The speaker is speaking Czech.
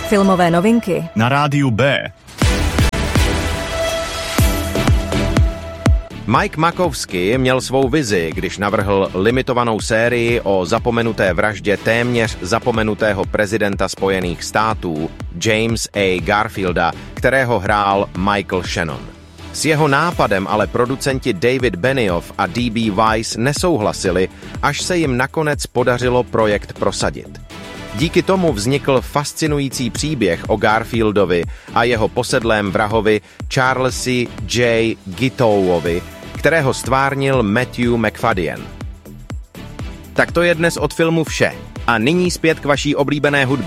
Filmové novinky na rádiu B. Mike Makovsky měl svou vizi, když navrhl limitovanou sérii o zapomenuté vraždě téměř zapomenutého prezidenta Spojených států James A. Garfielda, kterého hrál Michael Shannon. S jeho nápadem ale producenti David Benioff a D.B. Weiss nesouhlasili, až se jim nakonec podařilo projekt prosadit. Díky tomu vznikl fascinující příběh o Garfieldovi a jeho posedlém vrahovi Charlesi J. Gittowovi, kterého stvárnil Matthew Macfadyen. Tak to je dnes od filmu vše. A nyní zpět k vaší oblíbené hudbě.